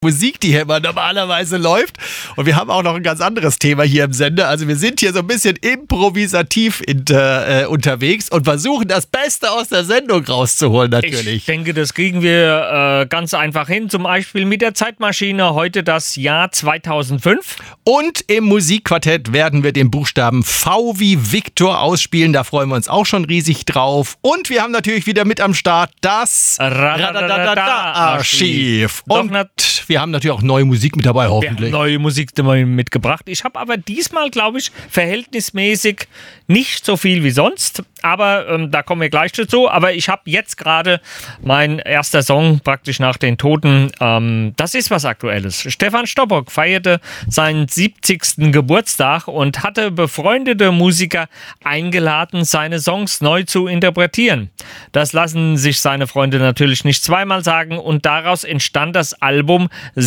Musik, die hier immer normalerweise läuft. Und wir haben auch noch ein ganz anderes Thema hier im Sender. Also wir sind hier so ein bisschen improvisativ unterwegs und versuchen das Beste aus der Sendung rauszuholen natürlich. Ich denke, das kriegen wir ganz einfach hin. Zum Beispiel mit der Zeitmaschine heute das Jahr 2005. Und im Musikquartett werden wir den Buchstaben V wie Viktor ausspielen. Da freuen wir uns auch schon riesig drauf. Und wir haben natürlich wieder mit am Start das Archiv. Und wir haben natürlich auch neue Musik mit dabei, hoffentlich. Wir haben neue Musik mitgebracht. Ich habe aber diesmal, glaube ich, verhältnismäßig nicht so viel wie sonst. Aber da kommen wir gleich dazu. Aber ich habe jetzt gerade mein erster Song praktisch nach den Toten. Das ist was Aktuelles. Stefan Stobbock feierte seinen 70. Geburtstag und hatte befreundete Musiker eingeladen, seine Songs neu zu interpretieren. Das lassen sich seine Freunde natürlich nicht zweimal sagen und daraus entstand das Album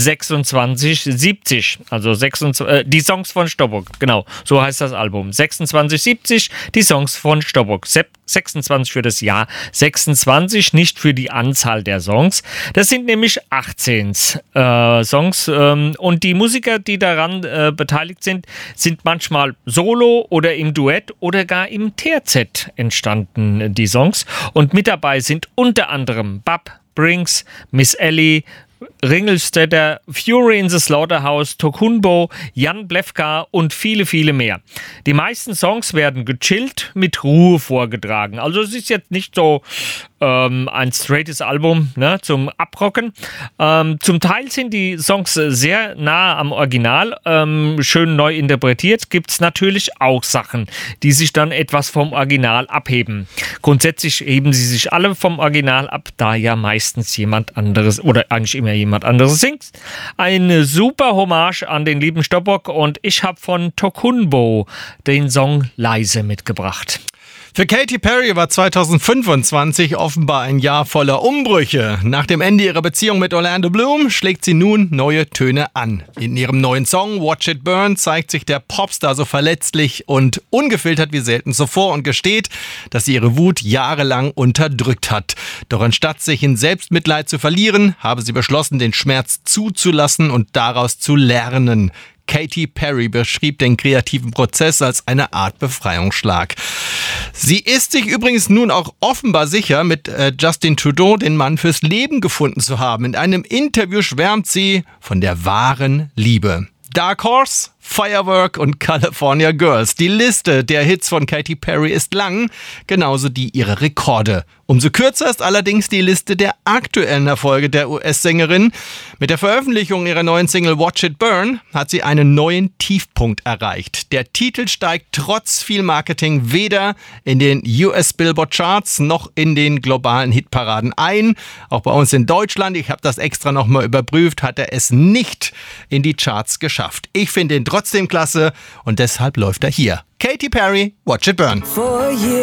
2670. Also die Songs von Stobbock. Genau, so heißt das Album. 2670, die Songs von Stobbock. 26 für das Jahr 26, nicht für die Anzahl der Songs. Das sind nämlich 18 Songs und die Musiker, die daran beteiligt sind manchmal solo oder im Duett oder gar im Terzett entstanden, die Songs. Und mit dabei sind unter anderem Bab, Brinks, Miss Ellie, Ringelstetter, Fury in the Slaughterhouse, Tokunbo, Jan Blefka und viele, viele mehr. Die meisten Songs werden gechillt mit Ruhe vorgetragen. Also es ist jetzt nicht so ein straightes Album, ne, zum Abrocken. Zum Teil sind die Songs sehr nah am Original, schön neu interpretiert. Gibt es natürlich auch Sachen, die sich dann etwas vom Original abheben. Grundsätzlich heben sie sich alle vom Original ab, da ja meistens jemand anderes oder eigentlich immer jemand anderes singt. Eine super Hommage an den lieben Stobbock und ich habe von Tokunbo den Song Leise mitgebracht. Für Katy Perry war 2025 offenbar ein Jahr voller Umbrüche. Nach dem Ende ihrer Beziehung mit Orlando Bloom schlägt sie nun neue Töne an. In ihrem neuen Song Watch It Burn zeigt sich der Popstar so verletzlich und ungefiltert wie selten zuvor und gesteht, dass sie ihre Wut jahrelang unterdrückt hat. Doch anstatt sich in Selbstmitleid zu verlieren, habe sie beschlossen, den Schmerz zuzulassen und daraus zu lernen. Katy Perry beschrieb den kreativen Prozess als eine Art Befreiungsschlag. Sie ist sich übrigens nun auch offenbar sicher, mit Justin Trudeau den Mann fürs Leben gefunden zu haben. In einem Interview schwärmt sie von der wahren Liebe. Dark Horse, Firework und California Girls. Die Liste der Hits von Katy Perry ist lang, genauso die ihrer Rekorde. Umso kürzer ist allerdings die Liste der aktuellen Erfolge der US-Sängerin. Mit der Veröffentlichung ihrer neuen Single Watch It Burn hat sie einen neuen Tiefpunkt erreicht. Der Titel steigt trotz viel Marketing weder in den US Billboard Charts noch in den globalen Hitparaden ein. Auch bei uns in Deutschland, ich habe das extra nochmal überprüft, hat er es nicht in die Charts geschafft. Ich finde ihn trotzdem klasse und deshalb läuft er hier. Katy Perry, Watch It Burn.